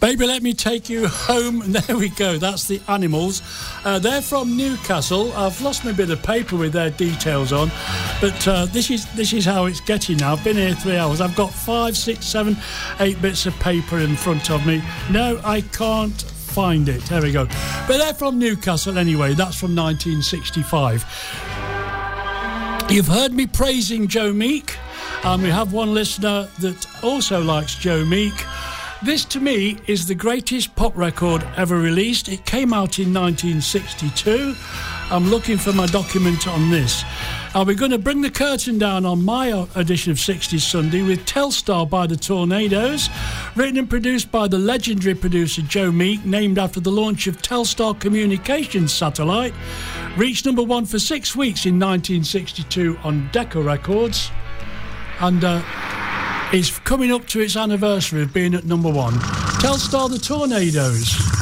Baby, let me take you home. And there we go. That's the Animals. They're from Newcastle. I've lost my bit of paper with their details on, but this is how it's getting now. I've been here 3 hours. I've got 5, 6, 7, 8 bits of paper in front of me. No, I can't find it. There we go. But they're from Newcastle anyway. That's from 1965. You've heard me praising Joe Meek, and we have one listener that also likes Joe Meek. This, to me, is the greatest pop record ever released. It came out in 1962. I'm looking for my document on this. We're going to bring the curtain down on my edition of 60s Sunday with Telstar by the Tornadoes, written and produced by the legendary producer Joe Meek, named after the launch of Telstar Communications satellite. Reached number 1 for 6 weeks in 1962 on Decca Records. And it's coming up to its anniversary of being at number 1. Telstar the Tornadoes.